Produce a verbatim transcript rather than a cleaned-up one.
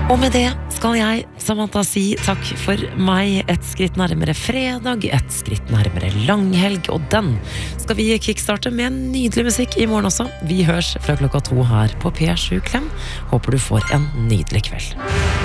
Og med det skal jeg, Samantha, si takk for meg. Et skritt nærmere fredag, et skritt nærmere langhelg, og den skal vi kickstarte med en nydelig musikk i morgen også. Vi hørs fra klokka to her på P sju Klem. Håper du får en nydelig kveld.